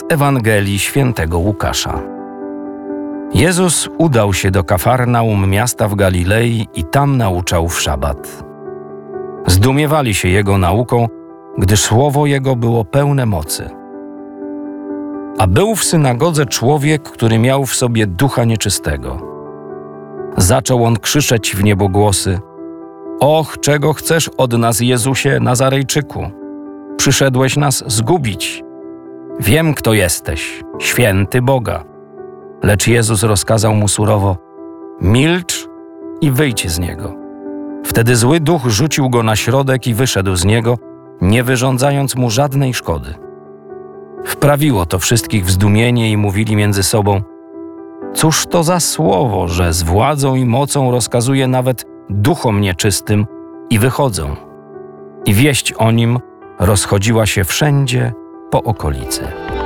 Ewangelii Świętego Łukasza. Jezus udał się do Kafarnaum, miasta w Galilei, i tam nauczał w szabat. Zdumiewali się Jego nauką, gdyż słowo Jego było pełne mocy. A był w synagodze człowiek, który miał w sobie ducha nieczystego. Zaczął on krzyczeć w niebogłosy: Och, czego chcesz od nas, Jezusie Nazarejczyku? Przyszedłeś nas zgubić. Wiem, kto jesteś, święty Boga. Lecz Jezus rozkazał mu surowo: Milcz i wyjdź z niego. Wtedy zły duch rzucił go na środek i wyszedł z niego, nie wyrządzając mu żadnej szkody. Wprawiło to wszystkich w zdumienie i mówili między sobą: Cóż to za słowo, że z władzą i mocą rozkazuje nawet duchom nieczystym i wychodzą. I wieść o nim rozchodziła się wszędzie po okolicy.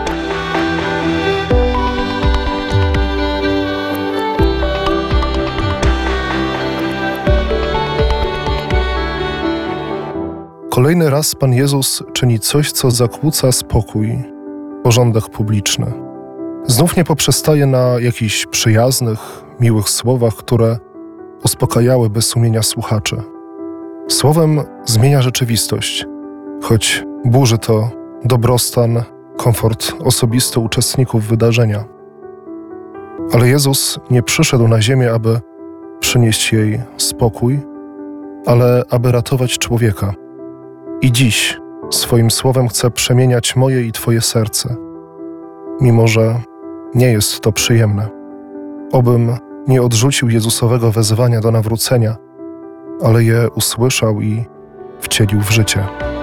Kolejny raz Pan Jezus czyni coś, co zakłóca spokój, porządek publiczny. Znów nie poprzestaje na jakichś przyjaznych, miłych słowach, które uspokajałyby sumienia słuchaczy. Słowem zmienia rzeczywistość, choć burzy to dobrostan, komfort osobisty uczestników wydarzenia. Ale Jezus nie przyszedł na ziemię, aby przynieść jej spokój, ale aby ratować człowieka. I dziś swoim słowem chce przemieniać moje i Twoje serce, mimo że nie jest to przyjemne. Obym nie odrzucił Jezusowego wezwania do nawrócenia, ale je usłyszał i wcielił w życie.